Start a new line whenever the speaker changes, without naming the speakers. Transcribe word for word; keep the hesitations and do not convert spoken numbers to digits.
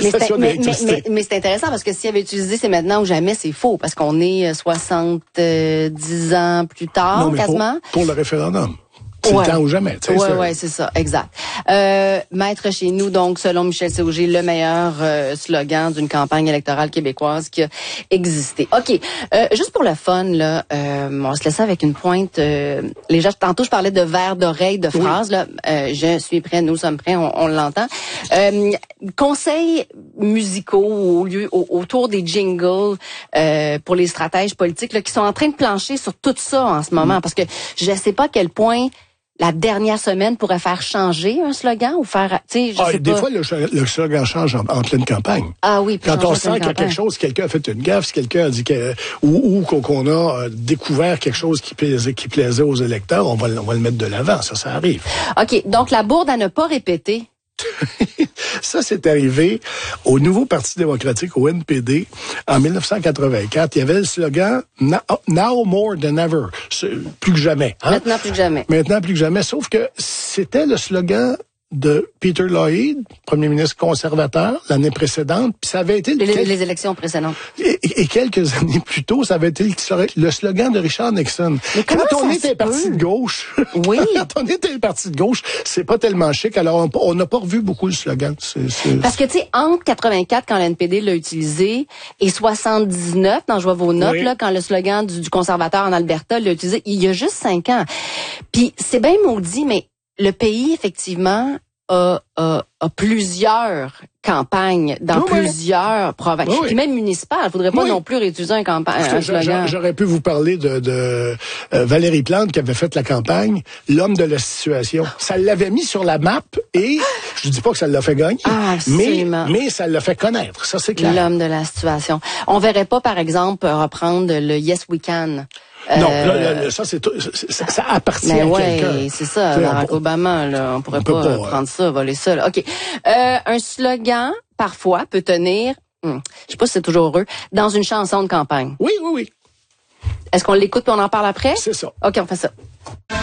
stations
mais,
d'électricité.
mais, mais, mais c'est intéressant parce que s'il avait utilisé c'est maintenant ou jamais, c'est faux parce qu'on est soixante-dix ans plus tard,
non, mais
quasiment.
Pour, pour le référendum. C'est
ouais.
le temps ou jamais.
Oui, oui, ouais, c'est ça, exact. Euh, Maître chez nous, donc, selon Michel Sauger, le meilleur euh, slogan d'une campagne électorale québécoise qui a existé. OK, euh, juste pour le fun, là, euh, on va se laisser avec une pointe. Euh, les gens, tantôt, je parlais de verre d'oreille, de phrases. Oui. Là, euh, je suis prêt, nous sommes prêts, on, on l'entend. Euh, conseils musicaux au lieu, au, autour des jingles euh, pour les stratèges politiques là, qui sont en train de plancher sur tout ça en ce moment, parce que je ne sais pas à quel point la dernière semaine pourrait faire changer un slogan ou faire, tu sais, je
ah,
sais
des
pas.
fois, le, le slogan change en, en pleine campagne.
Ah oui,
quand on sent qu'il y a quelque chose, quelqu'un a fait une gaffe, si quelqu'un a dit que, ou, ou qu'on a découvert quelque chose qui plaisait, qui plaisait aux électeurs, on va, on va le mettre de l'avant. Ça, ça arrive.
OK. Donc, la bourde à ne pas répéter.
Ça, c'est arrivé au nouveau Parti démocratique, au N P D, en dix-neuf cent quatre-vingt-quatre. Il y avait le slogan « Now more than ever », plus que jamais. Hein?
Maintenant plus que jamais.
Maintenant plus que jamais, sauf que c'était le slogan de Peter Lloyd, premier ministre conservateur, l'année précédente, puis ça avait été...
Les,
quel...
les élections précédentes.
Et, et quelques années plus tôt, ça avait été le slogan de Richard Nixon.
Mais
quand on était un parti de gauche,
oui.
quand on était un parti de gauche, c'est pas tellement chic, alors on n'a pas revu beaucoup le slogan. C'est, c'est...
Parce que, tu sais, entre quatre-vingt-quatre, quand le N P D l'a utilisé, et soixante-dix-neuf, quand je vois vos notes, oui. là, quand le slogan du, du conservateur en Alberta l'a utilisé, il y a juste cinq ans. Puis, c'est bien maudit, mais le pays, effectivement, a, a, a plusieurs campagnes dans oui, plusieurs oui. provinces. Oui. Puis même municipales. Il ne faudrait pas oui. non plus réutiliser un, campagne, un slogan.
J'aurais pu vous parler de, de euh, Valérie Plante qui avait fait la campagne, l'homme de la situation. Ça l'avait mis sur la map et je dis pas que ça l'a fait gagner,
ah,
mais, mais ça l'a fait connaître. Ça, c'est clair.
L'homme de la situation. On verrait pas, par exemple, reprendre le Yes We Can.
Non, euh, là, là, ça, c'est, ça, ça appartient
mais
à
ouais,
quelqu'un.
c'est ça, Barack on, Obama, là, on pourrait on pas, pas prendre ça, voler ça. Là. OK. Euh, un slogan, parfois, peut tenir, hmm, je sais pas si c'est toujours heureux, dans une chanson de campagne.
Oui, oui, oui.
Est-ce qu'on l'écoute et on en parle après?
C'est ça.
OK, on fait ça.